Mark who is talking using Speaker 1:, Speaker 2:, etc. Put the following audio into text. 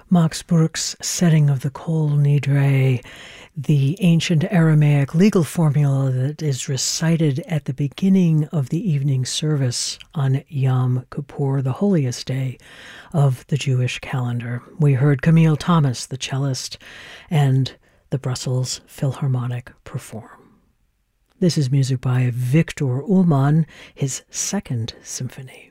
Speaker 1: Max Bruch's setting of the Kol Nidre, the ancient Aramaic legal formula that is recited at the beginning of the evening service on Yom Kippur, the holiest day of the Jewish calendar. We heard Camille Thomas, the cellist, and the Brussels Philharmonic perform. This is music by Victor Ullmann, his second symphony.